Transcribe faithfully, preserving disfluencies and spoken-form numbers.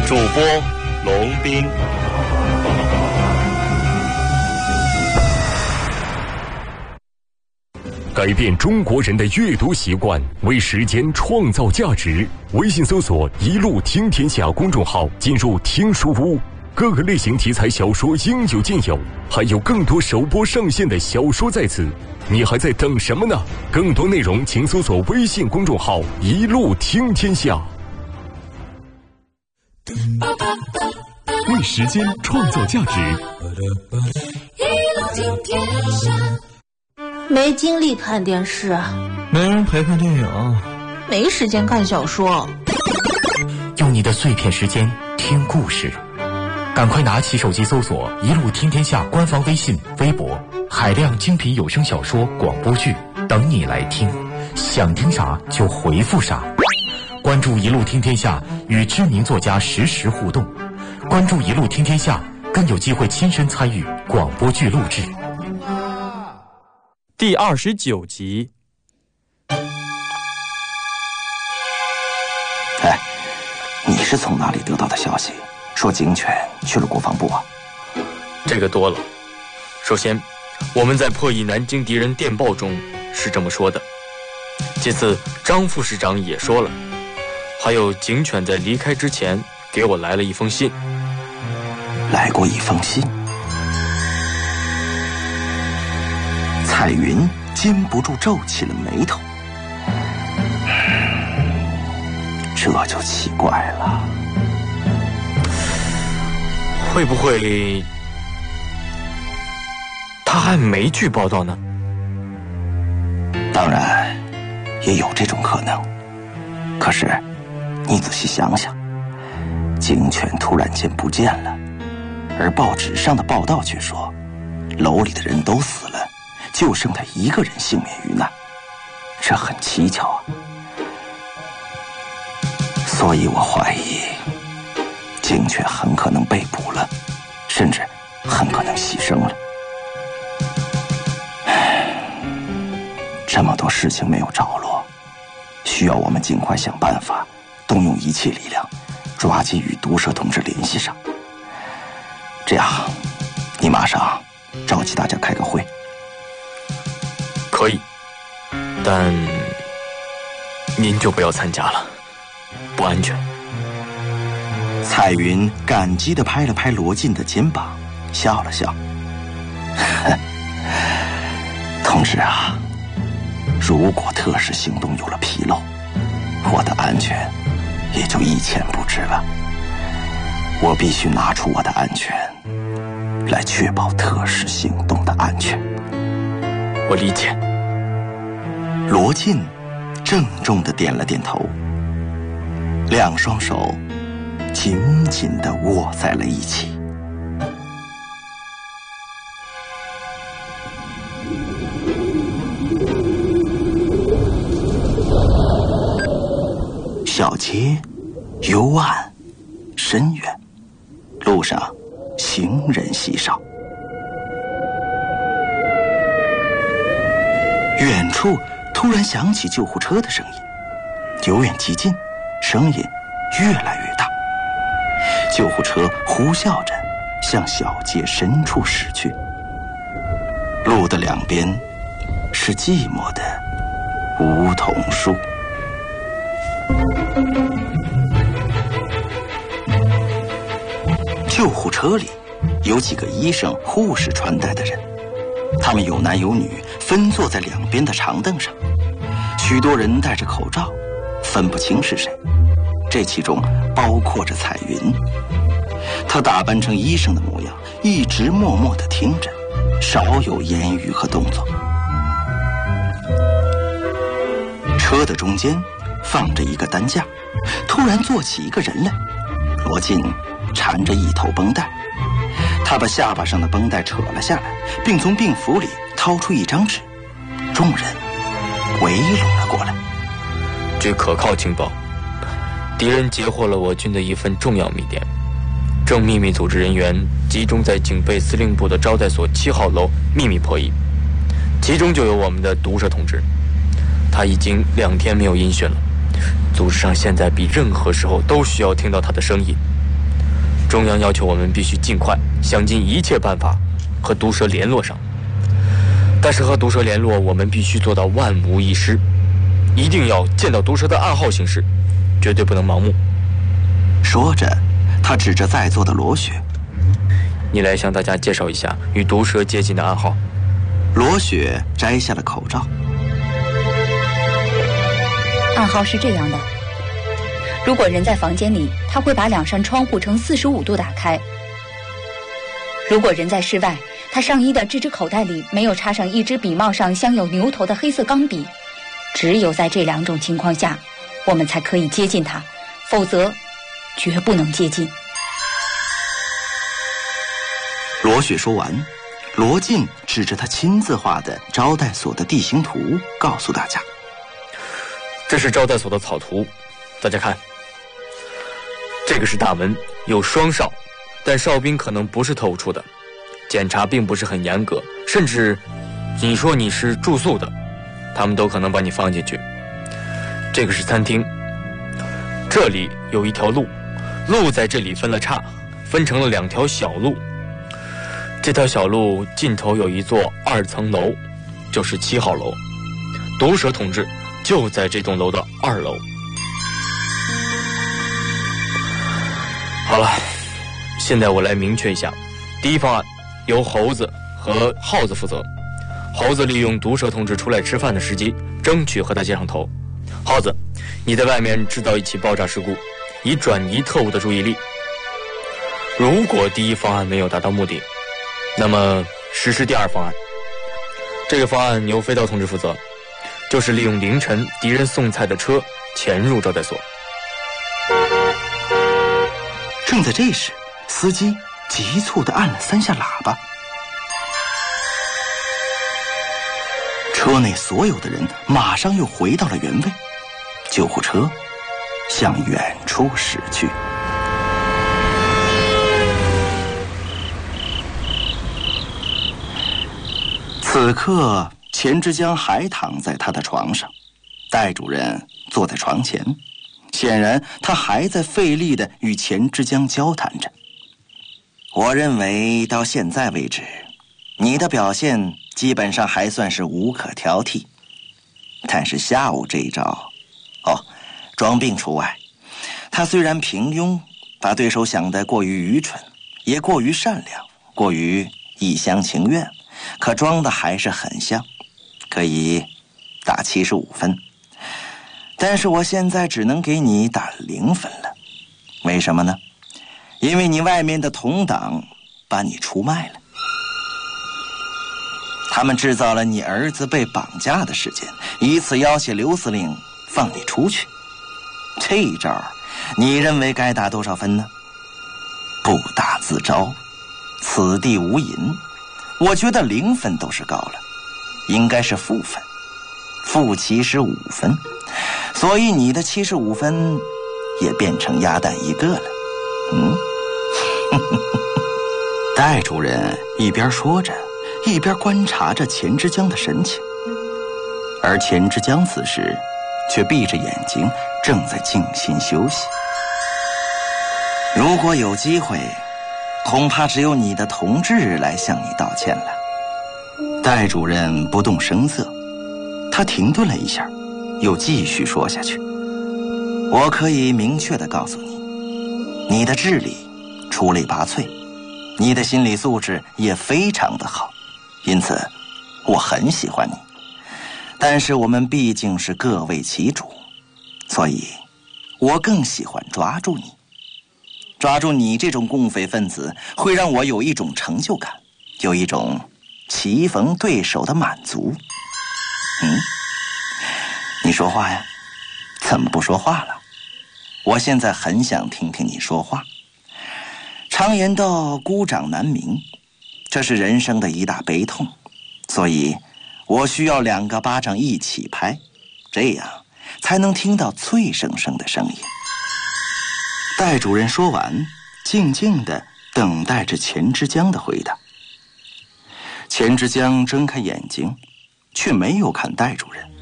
主播龙斌。 改变中国人的阅读习惯，为时间创造价值。微信搜索“一路听天下”公众号，进入听书屋，各个类型题材小说应有尽有，还有更多首播上线的小说在此。你还在等什么呢？更多内容请搜索微信公众号“一路听天下”。为时间创造价值， 一路听天下。 没精力看电视， 没人陪看电影， 没时间看小说。 用你的碎片时间听故事，赶快拿起手机搜索“一路听天下”官方微信、微博，海量精品有声小说、广播剧等你来听，想听啥就回复啥。关注“一路听天下”，与知名作家实时互动。关注“一路听天下”，更有机会亲身参与广播剧录制。 第二十九集。 哎，你是从哪里得到的消息，说警犬去了国防部啊？ 这个多了。首先，我们在破译南京敌人电报中是这么说的。其次，张副市长也说了。还有警犬在离开之前给我来了一封信。 来过一封信。彩云禁不住皱起了眉头，这就奇怪了。 会不会他还没据报道呢？ 当然也有这种可能，可是你仔细想想，警犬突然间不见了，而报纸上的报道却说楼里的人都死了，就剩他一个人幸免于难，这很蹊跷啊。所以我怀疑警犬很可能被捕了，甚至很可能牺牲了。这么多事情没有着落，需要我们尽快想办法，动用一切力量，抓紧与毒蛇同志联系上。这样，你马上召集大家开个会。 可以，但您就不要参加了，不安全。 彩云感激地拍了拍罗晋的肩膀，笑了笑。同志啊，如果特使行动有了纰漏，我的安全也就一钱不值了。我必须拿出我的安全来确保特使行动的安全。 我理解。 罗晋郑重地点了点头，两双手紧紧地握在了一起。小街幽暗深远，路上行人稀少。远处突然响起救护车的声音，由远及近，声音越来越大。救护车呼啸着向小街深处驶去，路的两边是寂寞的梧桐树。救护车里有几个医生、护士穿戴的人，他们有男有女，分坐在两边的长凳上。许多人戴着口罩，分不清是谁。这其中包括着彩云，她打扮成医生的模样，一直默默地听着，少有言语和动作。车的中间放着一个担架，突然坐起一个人来。罗晋缠着一头绷带，他把下巴上的绷带扯了下来，并从病服里掏出一张纸，众人围拢了过来。 据可靠情报，敌人截获了我军的一份重要密电，正秘密组织人员集中在警备司令部的招待所七号楼秘密破译，其中就有我们的毒蛇同志。他已经两天没有音讯了，组织上现在比任何时候都需要听到他的声音。 中央要求我们必须尽快想尽一切办法和毒蛇联络上。但是和毒蛇联络，我们必须做到万无一失，一定要见到毒蛇的暗号行事，绝对不能盲目。 说着，他指着在座的罗雪：“ 你来向大家介绍一下与毒蛇接近的暗号。” 罗雪摘下了口罩。 暗号是这样的：如果人在房间里，他会把两扇窗户呈四十五度打开；如果人在室外，他上衣的这只口袋里没有插上一支笔帽上镶有牛头的黑色钢笔。只有在这两种情况下，我们才可以接近他，否则绝不能接近。 罗雪说完，罗晋指着他亲自画的招待所的地形图，告诉大家：“ 这是招待所的草图，大家看，这个是大门，有双哨，但哨兵可能不是特务处的，检查并不是很严格，甚至你说你是住宿的，他们都可能把你放进去。这个是餐厅，这里有一条路，路在这里分了叉，分成了两条小路。这条小路尽头有一座二层楼，就是七号楼，毒蛇同志就在这栋楼的二楼。好了，现在我来明确一下，第一方案由猴子和耗子负责。猴子利用毒蛇同志出来吃饭的时机，争取和他接上头。耗子，你在外面制造一起爆炸事故，以转移特务的注意力。如果第一方案没有达到目的，那么实施第二方案。这个方案由飞刀同志负责，就是利用凌晨敌人送菜的车潜入招待所。 正在这时，司机急促地按了三下喇叭，车内所有的人马上又回到了原位，救护车向远处驶去。此刻，钱之江还躺在他的床上，戴主任坐在床前，显然他还在费力地与钱之江交谈着。我认为到现在为止，你的表现基本上还算是无可挑剔，但是下午这一招，哦，装病除外。他虽然平庸，把对手想得过于愚蠢，也过于善良，过于一厢情愿，可装的还是很像，可以打七十五分。但是我现在只能给你打零分了，为什么呢？因为你外面的同党把你出卖了。他们制造了你儿子被绑架的事件，以此要挟刘司令放你出去。这一招，你认为该打多少分呢？不打自招，此地无银。我觉得零分都是高了，应该是负分，负七十五分。所以你的七十五分也变成鸭蛋一个了。嗯，戴主任一边说着，一边观察着钱之江的神情，而钱之江此时却闭着眼睛，正在静心休息。如果有机会，恐怕只有你的同志来向你道歉了。戴主任不动声色，他停顿了一下，又继续说下去。我可以明确地告诉你，你的智力出类拔萃，你的心理素质也非常的好，因此我很喜欢你。但是我们毕竟是各为其主，所以我更喜欢抓住你。抓住你这种共匪分子，会让我有一种成就感，有一种棋逢对手的满足。嗯，你说话呀？怎么不说话了？我现在很想听听你说话。常言道孤掌难鸣，这是人生的一大悲痛，所以我需要两个巴掌一起拍，这样才能听到脆生生的声音。戴主任说完，静静地等待着钱之江的回答。钱之江睁开眼睛，却没有看戴主任，